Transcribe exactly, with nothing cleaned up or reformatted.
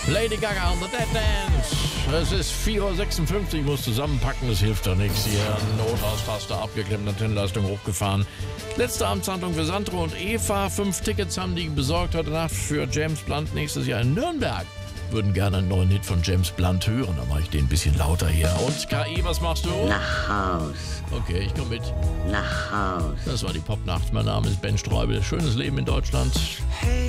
Lady Gaga und The Dead Dance. Es ist vier Uhr sechsundfünfzig, ich muss zusammenpacken, das hilft doch nichts hier. Notaus-Taste abgeklemmt, Antenlenleistung hochgefahren. Letzte Amtshandlung für Sandro und Eva. Fünf Tickets haben die besorgt heute Nacht für James Blunt nächstes Jahr in Nürnberg. Würden gerne einen neuen Hit von James Blunt hören, dann mache ich den ein bisschen lauter hier. Und K I, was machst du? Nach Haus. Okay, ich komme mit. Nach Haus. Das war die Popnacht. Mein Name ist Ben Streubel. Schönes Leben in Deutschland.